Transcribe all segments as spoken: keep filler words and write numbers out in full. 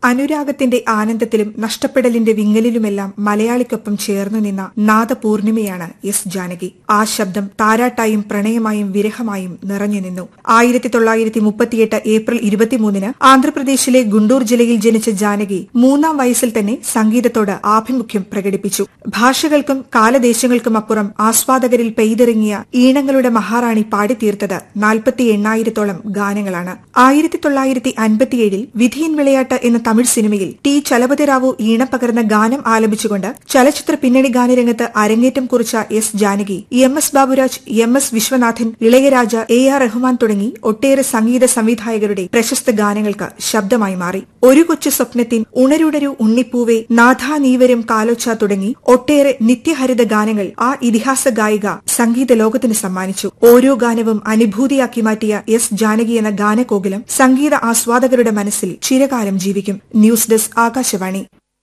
അനുരാഗത്തിന്റെ ആനന്ദത്തിലും നഷ്ടപ്പെടലിന്റെ വിങ്ങലിലുമെല്ലാം മലയാളിക്കൊപ്പം ചേർന്നു നിന്ന നാദപൂർണിമയാണ് എസ് ജാനകി. ആ ശബ്ദം താരാട്ടായും പ്രണയമായും വിരഹമായും നിറഞ്ഞു നിന്നു. ആയിരത്തി തൊള്ളായിരത്തി മുപ്പത്തിയെട്ട് ഏപ്രിൽ ഇരുപത്തിമൂന്നിന് ആന്ധ്രാപ്രദേശിലെ ഗുണ്ടൂർ ജില്ലയിൽ ജനിച്ച ജാനകി മൂന്നാം വയസ്സിൽ തന്നെ സംഗീതത്തോട് ആഭിമുഖ്യം പ്രകടിപ്പിച്ചു. ഭാഷകൾക്കും കാലദേശങ്ങൾക്കും അപ്പുറം ആസ്വാദകരിൽ പെയ്തിറങ്ങിയ ഈണങ്ങളുടെ മഹാറാണി പാടിത്തീർത്തത് നാൽപ്പത്തി എണ്ണായിരത്തോളം ഗാനങ്ങളാണ്. ആയിരത്തി തൊള്ളായിരത്തി അൻപത്തിയേഴിൽ വിധിയൻ വിളയാട്ട് എന്ന തമിഴ് സിനിമയിൽ ടി ചലപതിറാവു ഈണം പകർന്ന ഗാനം ആലപിച്ചുകൊണ്ട് ചലച്ചിത്ര പിന്നണി ഗാനരംഗത്ത് അരങ്ങേറ്റം കുറിച്ച S Janaki M S Baburaj, M S Viswanathan, Ilaiyaraaja, A R Rahman തുടങ്ങി ഒട്ടേറെ സംഗീത സംവിധായകരുടെ പ്രശസ്ത ഗാനങ്ങൾക്ക് ശബ്ദമായി മാറി. ഒരു കൊച്ചു സ്വപ്നത്തിൻ, ഉണരുടരു ഉണ്ണിപ്പൂവേ, നാഥാ നീവരും കാലോച്ച തുടങ്ങി ഒട്ടേറെ നിത്യഹരിത ഗാനങ്ങൾ ആ ഇതിഹാസ ഗായിക സംഗീത ലോകത്തിന് സമ്മാനിച്ചു. ഓരോ ഗാനവും അനുഭൂതിയാക്കി മാറ്റിയ എസ് ജാനകി എന്ന ഗാനകോകിലം സംഗീത ആസ്വാദകരുടെ മനസ്സിൽ ചിരകാലം ജീവിക്കും. News desk, Akashvani.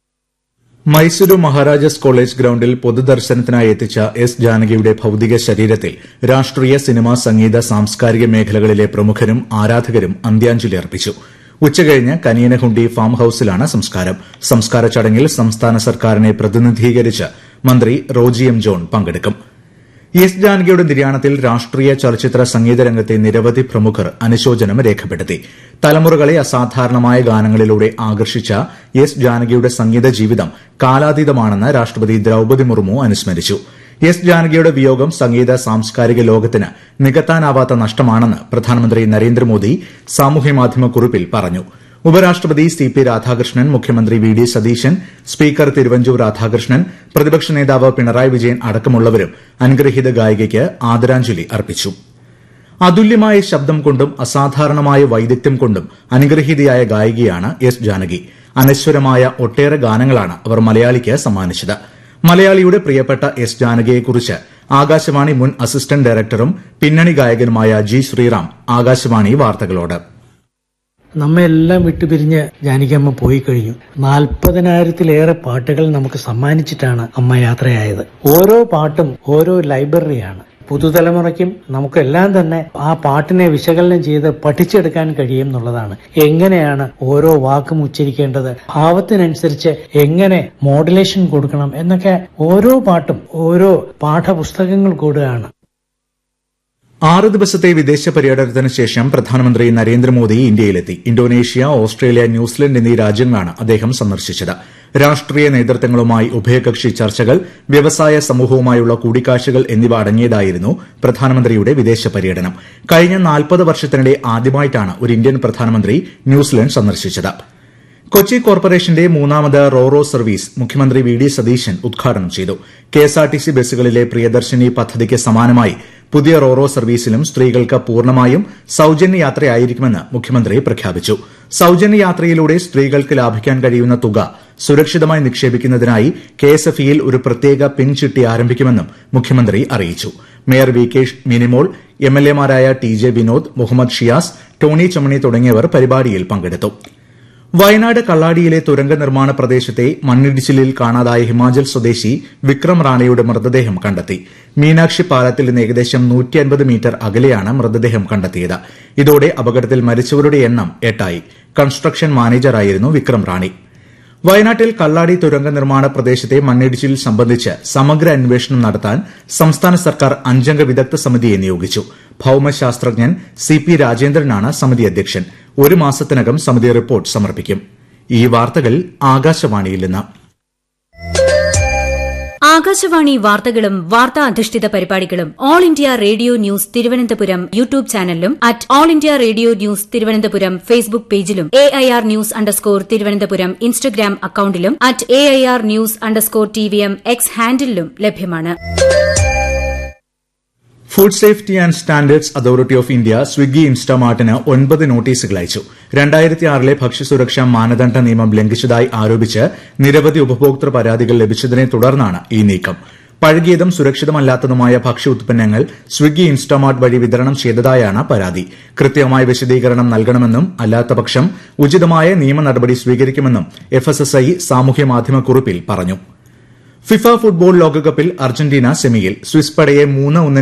Mysuru Maharajas college ഗ്രൌണ്ടിൽ പൊതുദർശനത്തിനായി എത്തിച്ച എസ് ജാനകിയുടെ ഭൌതിക ശരീരത്തിൽ രാഷ്ട്രീയ, സിനിമ, സംഗീത, സാംസ്കാരിക മേഖലകളിലെ പ്രമുഖരും ആരാധകരും അന്ത്യാഞ്ജലി അർപ്പിച്ചു. ഉച്ചകഴിഞ്ഞ് കനിയനഹുണ്ടി ഫാം ഹൌസിലാണ് സംസ്കാരം. സംസ്കാര ചടങ്ങിൽ സംസ്ഥാന സർക്കാരിനെ പ്രതിനിധീകരിച്ച് മന്ത്രി റോജി എം ജോൺ പങ്കെടുക്കും. എസ് ജാനകിയുടെ നിര്യാണത്തിൽ രാഷ്ട്രീയ, ചലച്ചിത്ര, സംഗീത രംഗത്തെ നിരവധി പ്രമുഖർ അനുശോചനം രേഖപ്പെടുത്തി. തലമുറകളെ അസാധാരണമായ ഗാനങ്ങളിലൂടെ ആകർഷിച്ച എസ് ജാനകിയുടെ സംഗീത ജീവിതം കാലാതീതമാണെന്ന് രാഷ്ട്രപതി ദ്രൌപദി മുർമു അനുസ്മരിച്ചു. എസ് ജാനകിയുടെ വിയോഗം സംഗീത സാംസ്കാരിക ലോകത്തിന് നികത്താനാവാത്ത നഷ്ടമാണെന്ന് പ്രധാനമന്ത്രി നരേന്ദ്രമോദി സാമൂഹ്യമാധ്യമ കുറിപ്പിൽ പറഞ്ഞു. ഉപരാഷ്ട്രപതി സി പി രാധാകൃഷ്ണൻ, മുഖ്യമന്ത്രി V D Satheesan, speaker Thiruvanchoor Radhakrishnan, പ്രതിപക്ഷ നേതാവ് പിണറായി വിജയൻ അടക്കമുള്ളവരും അനുഗ്രഹീത ഗായികയ്ക്ക് ആദരാഞ്ജലി അർപ്പിച്ചു. അതുല്യമായ ശബ്ദം കൊണ്ടും അസാധാരണമായ വൈദഗ്ധ്യം കൊണ്ടും അനുഗ്രഹീതയായ ഗായികയാണ് എസ് ജാനകി. അനശ്വരമായ ഒട്ടേറെ ഗാനങ്ങളാണ് അവർ മലയാളിക്ക് സമ്മാനിച്ചത്. മലയാളിയുടെ പ്രിയപ്പെട്ട എസ് ജാനകിയെക്കുറിച്ച് ആകാശവാണി മുൻ അസിസ്റ്റന്റ് ഡയറക്ടറും പിന്നണി ഗായകനുമായ ജി ശ്രീറാം ആകാശവാണി വാർത്തകളോട്. നമ്മെല്ലാം വിട്ടുപിരിഞ്ഞ് ജാനകിയമ്മ പോയി കഴിഞ്ഞു. നാൽപ്പതിനായിരത്തിലേറെ പാട്ടുകൾ നമുക്ക് സമ്മാനിച്ചിട്ടാണ് അമ്മ യാത്രയായത്. ഓരോ പാട്ടും ഓരോ ലൈബ്രറിയാണ്. പുതുതലമുറയ്ക്കും നമുക്കെല്ലാം തന്നെ ആ പാട്ടിനെ വിശകലനം ചെയ്ത് പഠിച്ചെടുക്കാൻ കഴിയും എന്നുള്ളതാണ്. എങ്ങനെയാണ് ഓരോ വാക്കും ഉച്ചരിക്കേണ്ടത്, ഭാവത്തിനനുസരിച്ച് എങ്ങനെ മോഡുലേഷൻ കൊടുക്കണം എന്നൊക്കെ ഓരോ പാട്ടും ഓരോ പാഠപുസ്തകങ്ങൾ കൂടുകയാണ്. ആറ് ദിവസത്തെ വിദേശ പര്യടനത്തിന് ശേഷം പ്രധാനമന്ത്രി നരേന്ദ്രമോദി ഇന്ത്യയിലെത്തി. ഇന്തോനേഷ്യ, ഓസ്ട്രേലിയ, ന്യൂസിലൻഡ് എന്നീ രാജ്യങ്ങളാണ് അദ്ദേഹം സന്ദർശിച്ചത്. രാഷ്ട്രീയ നേതൃത്വങ്ങളുമായി ഉഭയകക്ഷി ചർച്ചകൾ, വ്യവസായ സമൂഹവുമായുള്ള കൂടിക്കാഴ്ചകൾ എന്നിവ അടങ്ങിയതായിരുന്നു പ്രധാനമന്ത്രിയുടെ വിദേശ പര്യടനം. കഴിഞ്ഞ നാൽപ്പത് വർഷത്തിനിടെ ആദ്യമായിട്ടാണ് ഒരു ഇന്ത്യൻ പ്രധാനമന്ത്രി ന്യൂസിലൻഡ് സന്ദർശിച്ചത്. കൊച്ചി കോർപ്പറേഷന്റെ മൂന്നാമത് റോറോ സർവീസ് മുഖ്യമന്ത്രി വി ഡി സതീശൻ ഉദ്ഘാടനം ചെയ്തു. കെഎസ്ആർടിസി ബസ്സുകളിലെ പ്രിയദർശിനി പദ്ധതിക്ക് സമാനമായി പുതിയ റോറോ സർവീസിലും സ്ത്രീകൾക്ക് പൂർണ്ണമായും സൌജന്യ യാത്രയായിരിക്കുമെന്ന് മുഖ്യമന്ത്രി പ്രഖ്യാപിച്ചു. സൌജന്യ യാത്രയിലൂടെ സ്ത്രീകൾക്ക് ലാഭിക്കാൻ കഴിയുന്ന തുക സുരക്ഷിതമായി നിക്ഷേപിക്കുന്നതിനായി കെഎസ്എഫ്ഇയിൽ ഒരു പ്രത്യേക പിൻ ചിട്ടി ആരംഭിക്കുമെന്നും മുഖ്യമന്ത്രി അറിയിച്ചു. Mayor V K Minimol, എംഎൽഎമാരായ T J Vinod, Muhammad Shiyas, Tony Chammani തുടങ്ങിയവർ പരിപാടിയിൽ പങ്കെടുത്തു. വയനാട് കള്ളാടിയിലെ തുരങ്ക നിർമ്മാണ പ്രദേശത്തെ മണ്ണിടിച്ചിലിൽ കാണാതായ ഹിമാചൽ സ്വദേശി വിക്രം റാണയുടെ മൃതദേഹം കണ്ടെത്തി. മീനാക്ഷി പാലത്തിൽ നിന്ന് ഏകദേശം നൂറ്റി അൻപത് മീറ്റർ അകലെയാണ് മൃതദേഹം കണ്ടെത്തിയത്. ഇതോടെ അപകടത്തിൽ മരിച്ചവരുടെ എണ്ണം എട്ടായി. കൺസ്ട്രക്ഷൻ മാനേജറായിരുന്നു വിക്രം റാണി. വയനാട്ടിൽ കള്ളാടി തുരങ്ക നിർമ്മാണ പ്രദേശത്തെ മണ്ണിടിച്ചിൽ സംബന്ധിച്ച് സമഗ്ര അന്വേഷണം നടത്താൻ സംസ്ഥാന സർക്കാർ അഞ്ചംഗ വിദഗ്ധ സമിതിയെ നിയോഗിച്ചു. ഭൌമശാസ്ത്രജ്ഞൻ സി പി രാജേന്ദ്രനാണ് സമിതി അധ്യക്ഷൻ. ഒരു മാസത്തിനകം സമിതി റിപ്പോർട്ട് സമർപ്പിക്കും. ഈ വാർത്തകൾ ആകാശവാണിയിൽ നിന്ന്. ആകാശവാണി വാർത്തകളും വാർത്താ അധിഷ്ഠിത പരിപാടികളും all India radio news Thiruvananthapuram YouTube ചാനലിലും at all India radio news Thiruvananthapuram Facebook പേജിലും A I R news underscore Thiruvananthapuram Instagram അക്കൌണ്ടിലും at A I R news underscore T V M X ഹാൻഡിലും ലഭ്യമാണ്. Food safety and standards authority of India Swiggy, ഇൻസ്റ്റാമാർട്ടിന് ഒൻപത് നോട്ടീസുകൾ അയച്ചു. രണ്ടായിരത്തി ആറിലെ ഭക്ഷ്യസുരക്ഷാ മാനദണ്ഡ നിയമം ലംഘിച്ചതായി ആരോപിച്ച് നിരവധി ഉപഭോക്തൃ പരാതികൾ ലഭിച്ചതിനെ തുടർന്നാണ് ഈ നീക്കം. പഴകിയതും സുരക്ഷിതമല്ലാത്തതുമായ ഭക്ഷ്യ ഉത്പന്നങ്ങൾ സ്വിഗ്ഗി, ഇൻസ്റ്റാമാർട്ട് വഴി വിതരണം ചെയ്തതായാണ് പരാതി. കൃത്യമായ വിശദീകരണം നൽകണമെന്നും അല്ലാത്തപക്ഷം ഉചിതമായ നിയമ നടപടി സ്വീകരിക്കുമെന്നും എഫ് എസ് എസ് ഐ സാമൂഹ്യമാധ്യമ കുറിപ്പിൽ പറഞ്ഞു. ഫിഫ ഫുട്ബോൾ ലോകകപ്പിൽ അർജന്റീന സെമിയിൽ സ്വിസ് പടയെ മൂന്ന്